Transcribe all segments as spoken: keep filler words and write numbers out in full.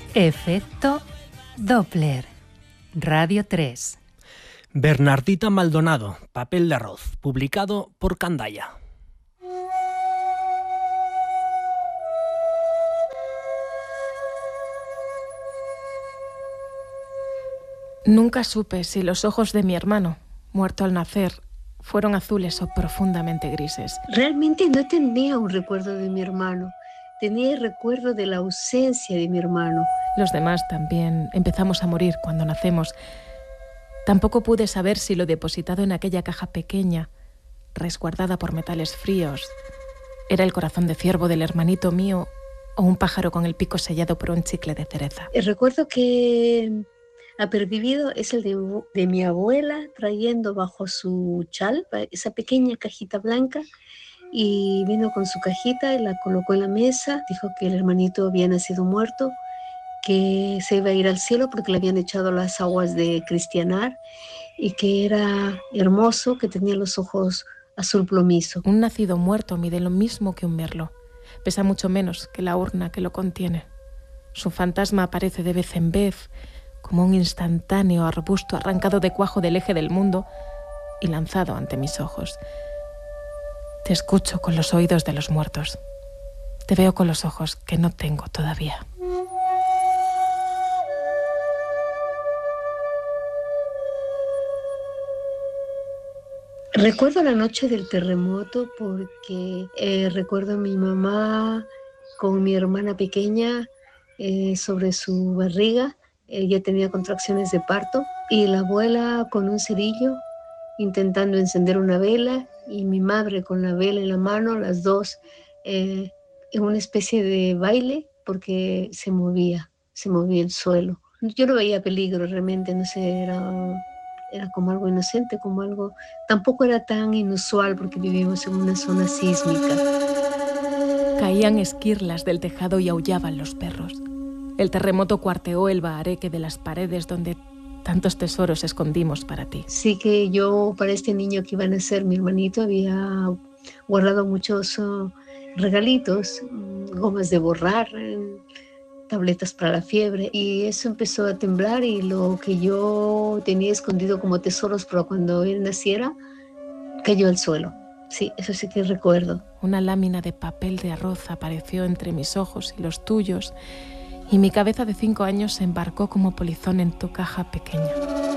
Efecto Doppler. Radio tres. Bernardita Maldonado, Papel de arroz, publicado por Candaya. Nunca supe si los ojos de mi hermano, muerto al nacer, fueron azules o profundamente grises. Realmente no tenía un recuerdo de mi hermano. Tenía el recuerdo de la ausencia de mi hermano. Los demás también empezamos a morir cuando nacemos. Tampoco pude saber si lo depositado en aquella caja pequeña, resguardada por metales fríos, era el corazón de ciervo del hermanito mío o un pájaro con el pico sellado por un chicle de cereza. El recuerdo que ha pervivido es el de, de mi abuela trayendo bajo su chal esa pequeña cajita blanca, y vino con su cajita y la colocó en la mesa. Dijo que el hermanito había nacido muerto, que se iba a ir al cielo porque le habían echado las aguas de cristianar y que era hermoso, que tenía los ojos azul plomizo. Un nacido muerto mide lo mismo que un merlo. Pesa mucho menos que la urna que lo contiene. Su fantasma aparece de vez en vez como un instantáneo arbusto arrancado de cuajo del eje del mundo y lanzado ante mis ojos. Te escucho con los oídos de los muertos. Te veo con los ojos que no tengo todavía. Recuerdo la noche del terremoto porque eh, recuerdo a mi mamá con mi hermana pequeña eh, sobre su barriga. Ella tenía contracciones de parto y la abuela con un cerillo intentando encender una vela y mi madre con la vela en la mano, las dos eh, en una especie de baile porque se movía, se movía el suelo. Yo no veía peligro realmente, no sé, era... Era como algo inocente, como algo... Tampoco era tan inusual porque vivimos en una zona sísmica. Caían esquirlas del tejado y aullaban los perros. El terremoto cuarteó el bahareque de las paredes donde tantos tesoros escondimos para ti. Sí que yo, para este niño que iba a nacer, mi hermanito, había guardado muchos uh, regalitos, gomas de borrar, tabletas para la fiebre, y eso empezó a temblar y lo que yo tenía escondido como tesoros para cuando él naciera cayó al suelo. Sí, eso sí que recuerdo. Una lámina de papel de arroz apareció entre mis ojos y los tuyos y mi cabeza de cinco años se embarcó como polizón en tu caja pequeña.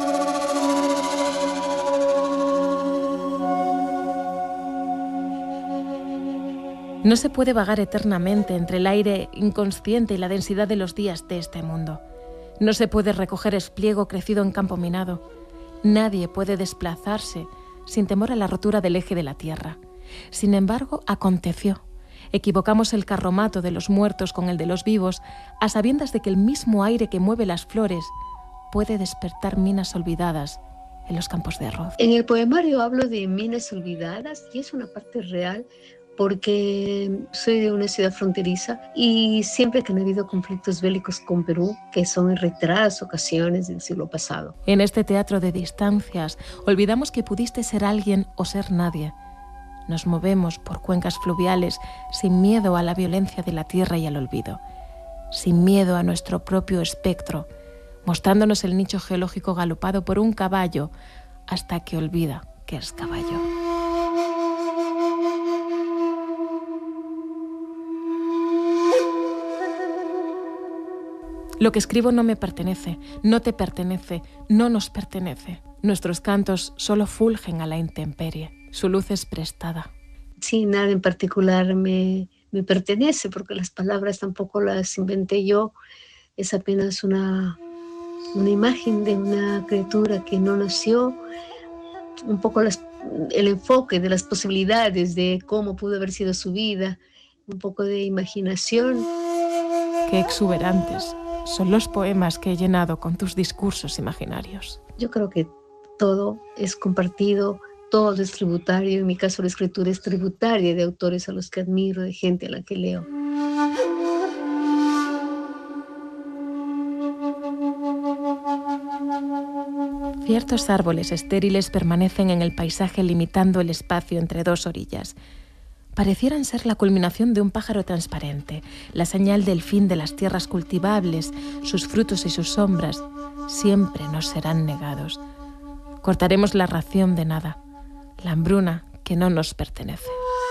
No se puede vagar eternamente entre el aire inconsciente y la densidad de los días de este mundo. No se puede recoger espliego crecido en campo minado. Nadie puede desplazarse sin temor a la rotura del eje de la tierra. Sin embargo, aconteció. Equivocamos el carromato de los muertos con el de los vivos, a sabiendas de que el mismo aire que mueve las flores puede despertar minas olvidadas en los campos de arroz. En el poemario hablo de minas olvidadas y es una parte real, porque soy de una ciudad fronteriza y siempre que han habido conflictos bélicos con Perú, que son en reiteradas ocasiones del siglo pasado. En este teatro de distancias, olvidamos que pudiste ser alguien o ser nadie. Nos movemos por cuencas fluviales sin miedo a la violencia de la tierra y al olvido, sin miedo a nuestro propio espectro, mostrándonos el nicho geológico galopado por un caballo hasta que olvida que es caballo. Lo que escribo no me pertenece, no te pertenece, no nos pertenece. Nuestros cantos solo fulgen a la intemperie. Su luz es prestada. Sí, nada en particular me, me pertenece, porque las palabras tampoco las inventé yo. Es apenas una, una imagen de una criatura que no nació. Un poco las, el enfoque de las posibilidades de cómo pudo haber sido su vida. Un poco de imaginación. Qué exuberantes son los poemas que he llenado con tus discursos imaginarios. Yo creo que todo es compartido, todo es tributario. En mi caso la escritura es tributaria de autores a los que admiro, de gente a la que leo. Ciertos árboles estériles permanecen en el paisaje limitando el espacio entre dos orillas. parecieran ser la culminación de un pájaro transparente, la señal del fin de las tierras cultivables, sus frutos y sus sombras, siempre nos serán negados. Cortaremos la ración de nada, la hambruna que no nos pertenece.